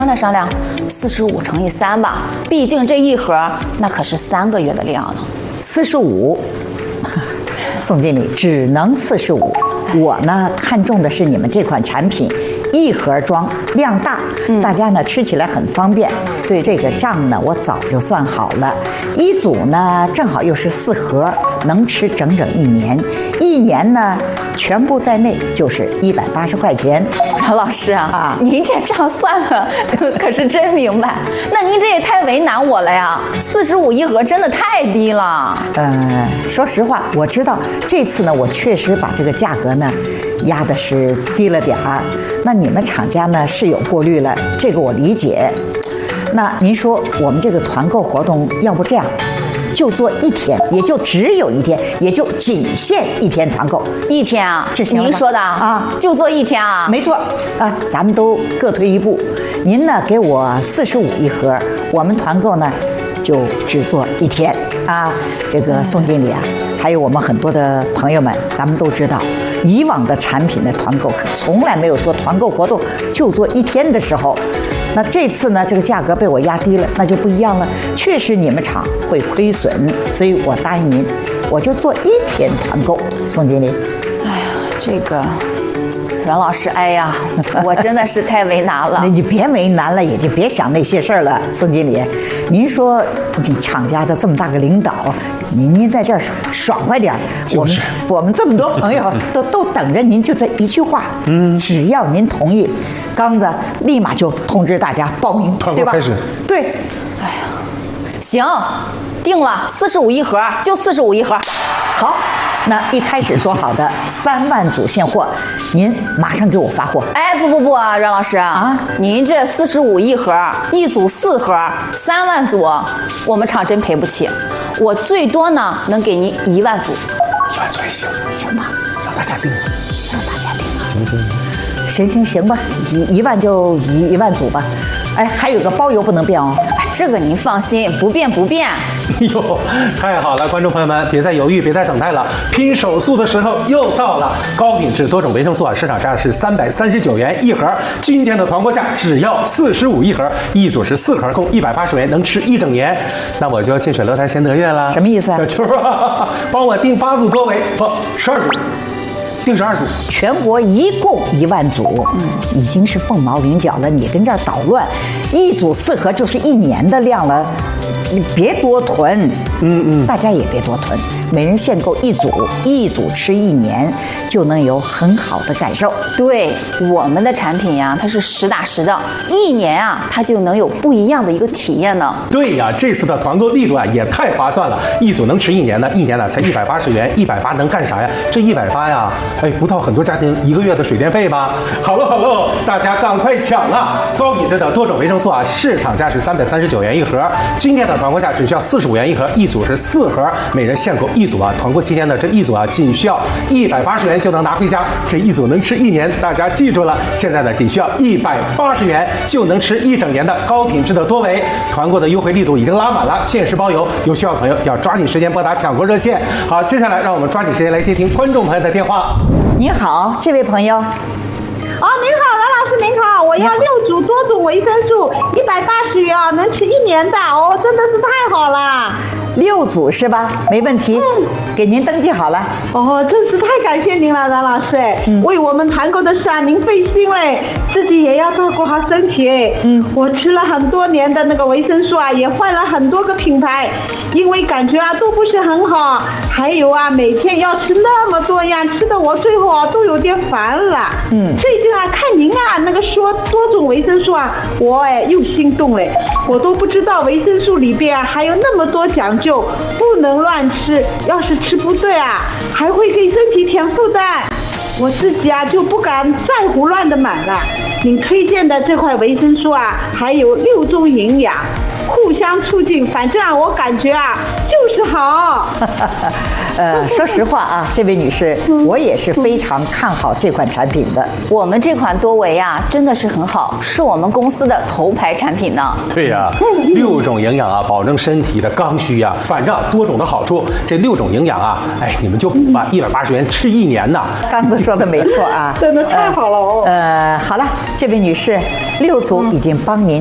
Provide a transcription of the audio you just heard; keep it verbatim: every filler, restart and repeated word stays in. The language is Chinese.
商量商量，四十五乘以三吧，毕竟这一盒那可是三个月的量呢。 四十五，宋经理只能四十五。我呢看中的是你们这款产品，一盒装，量大，嗯、大家呢吃起来很方便。 对， 这个账呢我早就算好了，一组呢正好又是四盒，能吃整整一年。一年呢全部在内就是一百八十块钱。 阮老师啊， 啊您这账算的可可是真明白。那您这也太为难我了呀！四十五一盒真的太低了。 呃，说实话，我知道这次呢，我确实把这个价格呢压的是低了点儿。那你们厂家呢是有过滤了，这个我理解。那您说我们这个团购活动，要不这样？就做一天，也就只有一天，也就仅限一天团购。 一天啊？ 这行吗？ 您说的啊， 就做一天啊？ 没错啊，咱们都各退一步。您呢给我四十五一盒，我们团购呢就只做一天啊。这个宋经理啊，还有我们很多的朋友们，咱们都知道，以往的产品的团购可从来没有说团购活动就做一天的时候。那这次呢，这个价格被我压低了，那就不一样了。确实你们厂会亏损，所以我答应您，我就做一天团购。宋经理， 哎呀，这个阮老师，哎呀，我真的是太为难了。 那你别为难了，也就别想那些事儿了。宋经理，您说你厂家的这么大个领导，您您在这儿爽快点儿。 就是、 我们我们这么多朋友都都等着您就这一句话。嗯，只要您同意，刚子立马就通知大家报名，对吧？ 开始。 对。 哎呀，行，定了，四十五一盒，就四十五一盒。 好。那一开始说好的三万组现货，您马上给我发货。 哎，不不不，阮老师啊，您这四十五一盒，一组四盒，三万组，我们厂真赔不起。我最多呢能给您一万组。 一万组也行， 行吧？ 让大家定， 让大家定。 行行行行行吧，一一万就一一万组吧。哎，还有个包邮不能变哦。 哎，这个您放心，不变不变。 哎呦，太好了！观众朋友们，别再犹豫，别再等待了，拼手速的时候又到了。高品质多种维生素啊，市场价是三百三十九元一盒，今天的团购价只要四十五一盒，一组是四盒，共一百八十元，能吃一整年。那我就近水楼台先得月了。 什么意思啊？ 小秋啊，帮我订八组多维，不，十二组。定十二组， 全国一共一万组，嗯，已经是凤毛麟角了。你跟这儿捣乱，一组四盒就是一年的量了，你别多囤，嗯嗯，大家也别多囤，每人限购一组，一组吃一年，就能有很好的感受。 对，我们的产品呀，它是实打实的，一年啊，它就能有不一样的一个体验呢。 对呀，这次的团购力度啊也太划算了，一组能吃一年的，一年呢才一百八十元，一百八能干啥呀？这一百八呀。哎，不到很多家庭一个月的水电费吧？好了好了，大家赶快抢了！高品质的多种维生素啊，市场价是三百三十九元一盒，今天的团购价只需要四十五元一盒，一组是四盒，每人限购一组啊。团购期间的这一组啊，仅需要一百八十元就能拿回家，这一组能吃一年，大家记住了。现在呢，仅需要一百八十元就能吃一整年的高品质的多维。团购的优惠力度已经拉满了，限时包邮，有需要的朋友要抓紧时间拨打抢购热线。好，接下来让我们抓紧时间来接听观众朋友的电话。 您好，这位朋友。哦， 您好，阮老师您好，我要六组多种维生素，一百八十元啊，能吃一年的哦，真的是太好了。 六组是吧？没问题，嗯、给您登记好了。 哦，真是太感谢您了，阮老师哎、嗯，为我们团购的事啊，您费心哎，自己也要照顾好身体哎。嗯，我吃了很多年的那个维生素啊，也换了很多个品牌，因为感觉啊都不是很好，还有啊每天要吃那么多样，吃的我最后啊都有点烦了。嗯，最近啊看您啊那个说多种维生素啊，我哎又心动嘞，我都不知道维生素里边啊还有那么多讲究。就不能乱吃，要是吃不对啊，还会给身体添负担。我自己啊就不敢再胡乱的买了。您推荐的这块维生素啊，还有六种营养，互相促进，反正啊我感觉啊就是好。 呃，说实话啊，这位女士，我也是非常看好这款产品的。 我们这款多维呀，真的是很好，是我们公司的头牌产品呢。 对呀、啊，六种营养啊，保证身体的刚需呀、啊，反正多种的好处，这六种营养啊，哎，你们就补吧，一百八十元吃一年呐。 刚子说的没错啊， 真的太好了哦。 呃，好了，这位女士，六组已经帮您